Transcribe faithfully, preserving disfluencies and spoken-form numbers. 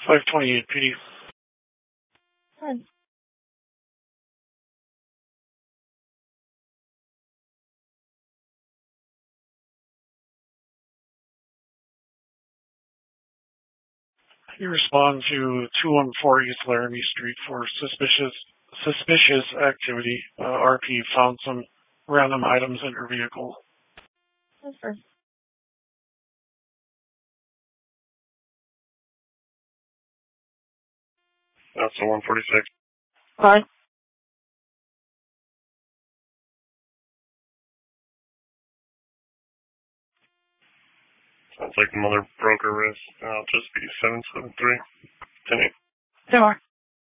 five twenty-eight P D. Hi. You respond to two one four East Laramie Street for suspicious suspicious activity. Uh, R P found some random items in her vehicle. That's first. That's a one forty-six. Hi. Sounds like the mother broke her wrist. I'll just be seven seven three. ten eight. There are.